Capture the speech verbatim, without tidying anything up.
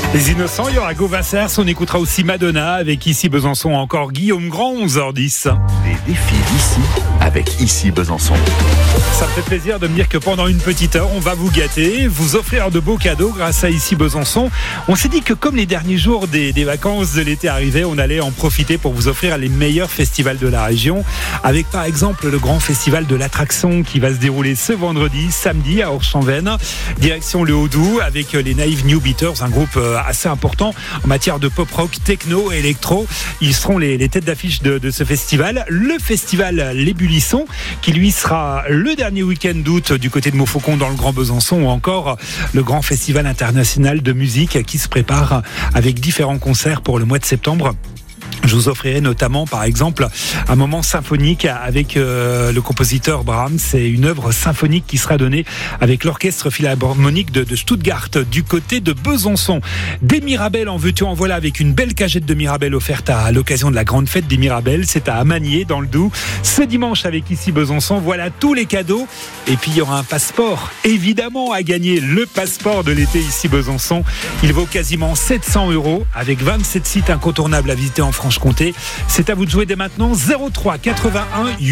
Les Innocents, il y aura Govassers, on écoutera aussi Madonna avec Ici Besançon, encore Guillaume Grand, onze heures dix. Les défis d'ici avec Ici Besançon. Ça me fait plaisir de me dire que pendant une petite heure, on va vous gâter, vous offrir de beaux cadeaux grâce à Ici Besançon. On s'est dit que comme les derniers jours des, des vacances de l'été arrivaient, on allait en profiter pour vous offrir les meilleurs festivals de la région, avec par exemple le grand festival de l'attraction qui va se dérouler ce vendredi, samedi à Orchamps-Vennes, direction le Haut-Doubs, avec les Naive New Beaters, un groupe assez important en matière de pop-rock, techno, électro. Ils seront les, les têtes d'affiche de, de ce festival. Le festival Les Bulissons, qui lui sera le dernier week-end d'août du côté de Montfaucon dans le Grand Besançon, ou encore le grand festival international de musique qui se prépare avec différents concerts pour le mois de septembre. Je vous offrirai notamment, par exemple, un moment symphonique avec euh, le compositeur Brahms. C'est une œuvre symphonique qui sera donnée avec l'orchestre philharmonique de, de Stuttgart du côté de Besançon. Des Mirabelles en veux-tu en voilà, avec une belle cagette de Mirabelles offerte à l'occasion de la grande fête des Mirabelles. C'est à Amanier dans le Doubs ce dimanche avec Ici Besançon. Voilà tous les cadeaux. Et puis il y aura un passeport, évidemment, à gagner. Le passeport de l'été Ici Besançon. Il vaut quasiment sept cents euros avec vingt-sept sites incontournables à visiter en Franche-Comté. C'est à vous de jouer dès maintenant. zéro trois quatre-vingt-un